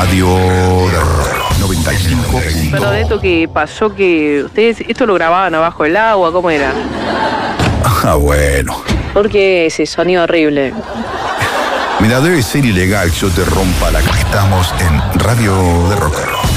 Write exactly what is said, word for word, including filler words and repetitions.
Radio de Rock noventa y cinco. Perdón, esto que pasó, que ustedes esto lo grababan abajo del agua, ¿cómo era? Ah, bueno. ¿Por qué ese sonido horrible? Mira, debe ser ilegal que yo te rompa la... Estamos en Radio de Rock.